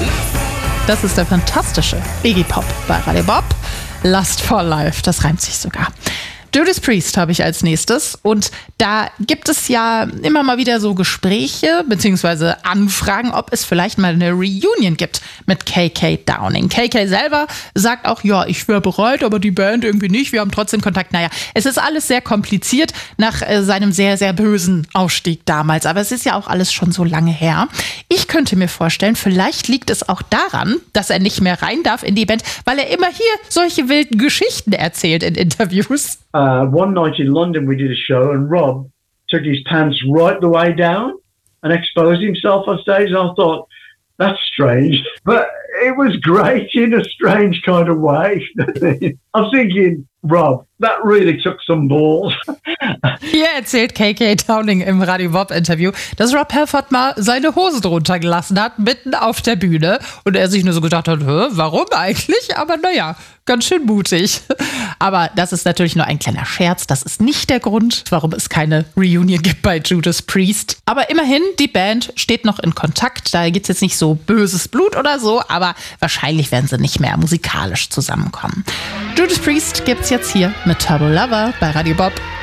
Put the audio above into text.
Das ist der fantastische Iggy Pop bei Radio Bob. Lust for Life, das reimt sich sogar. Judas Priest habe ich als nächstes und da gibt es ja immer mal wieder so Gespräche bzw. Anfragen, ob es vielleicht mal eine Reunion gibt mit KK Downing. KK selber sagt auch, ja, ich wäre bereit, aber die Band irgendwie nicht, wir haben trotzdem Kontakt. Naja, es ist alles sehr kompliziert nach seinem sehr, sehr bösen Ausstieg damals, aber es ist ja auch alles schon so lange her. Ich könnte mir vorstellen, vielleicht liegt es auch daran, dass er nicht mehr rein darf in die Band, weil er immer hier solche wilden Geschichten erzählt in Interviews. One night in London we did a show and Rob took his pants right the way down and exposed himself on stage. And I thought, that's strange. But it was great in a strange kind of way. I'm thinking, Rob, that really took some balls. Hier erzählt KK Downing im Radio Bob-Interview, dass Rob Halford mal seine Hose drunter gelassen hat, mitten auf der Bühne. Und er sich nur so gedacht hat, warum eigentlich? Aber naja, ganz schön mutig. Aber das ist natürlich nur ein kleiner Scherz. Das ist nicht der Grund, warum es keine Reunion gibt bei Judas Priest. Aber immerhin, die Band steht noch in Kontakt. Da gibt es jetzt nicht so böses Blut oder so, aber wahrscheinlich werden sie nicht mehr musikalisch zusammenkommen. Judas Priest gibt's jetzt hier mit Turbo Lover bei Radio Bob.